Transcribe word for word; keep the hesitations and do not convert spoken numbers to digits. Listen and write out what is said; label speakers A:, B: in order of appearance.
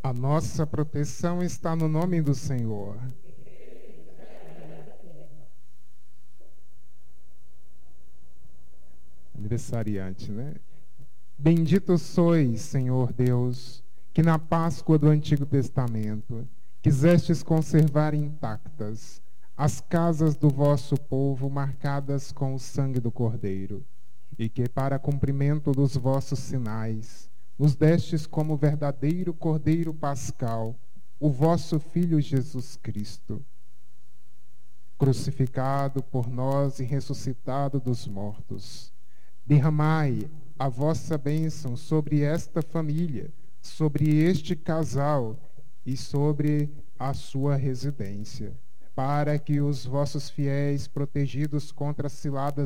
A: A nossa proteção está no nome do Senhor. Aniversariante, né? Bendito sois, Senhor Deus, que na Páscoa do Antigo Testamento quisestes conservar intactas as casas do vosso povo marcadas com o sangue do Cordeiro, e que para cumprimento dos vossos sinais nos destes como verdadeiro Cordeiro Pascal o vosso Filho Jesus Cristo, crucificado por nós e ressuscitado dos mortos. Derramai a vossa bênção sobre esta família, sobre este casal e sobre a sua residência, para que os vossos fiéis, protegidos contra as ciladas